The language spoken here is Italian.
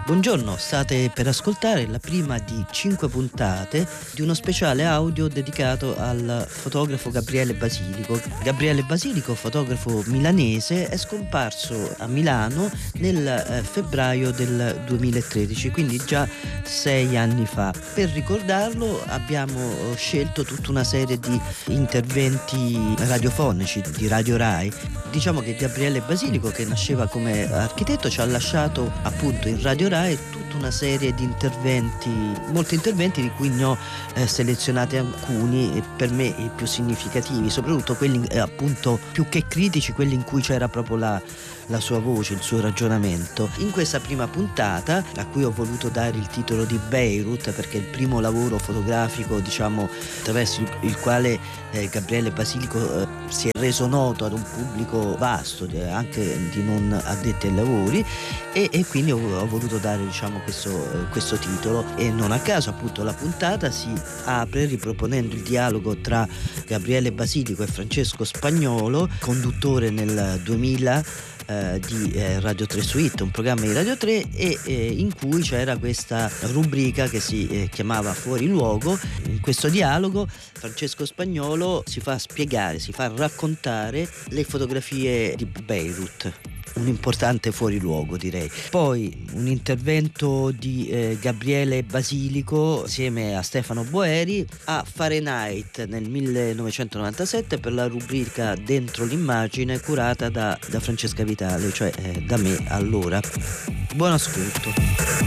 Buongiorno, state per ascoltare la prima di 5 puntate di uno speciale audio dedicato al fotografo Gabriele Basilico. Gabriele Basilico, fotografo milanese, è scomparso a Milano nel febbraio del 2013, quindi già 6 anni fa. Per ricordarlo abbiamo scelto tutta una serie di interventi radiofonici di Radio Rai. Diciamo che Gabriele Basilico, che nasceva come architetto, ci ha lasciato appunto in Radio Rai tutta una serie di interventi, molti interventi di cui ne ho selezionati alcuni, per me i più significativi, soprattutto quelli appunto più che critici, quelli in cui c'era proprio la sua voce, il suo ragionamento. In questa prima puntata, a cui ho voluto dare il titolo di Beirut, perché è il primo lavoro fotografico, diciamo, attraverso il quale Gabriele Basilico si è reso noto ad un pubblico vasto, anche di non addetti ai lavori, e quindi ho voluto dare, diciamo, questo titolo. E non a caso appunto la puntata si apre riproponendo il dialogo tra Gabriele Basilico e Francesco Spagnolo, conduttore nel 2000 di Radio 3 Suite, un programma di Radio 3, e in cui c'era questa rubrica che si chiamava Fuori Luogo. In questo dialogo Francesco Spagnolo si fa spiegare, si fa raccontare le fotografie di Beirut, un importante fuoriluogo, direi. Poi un intervento di Gabriele Basilico assieme a Stefano Boeri a Fahrenheit nel 1997 per la rubrica Dentro l'immagine, curata da Francesca Vitale, cioè da me allora. Buon ascolto.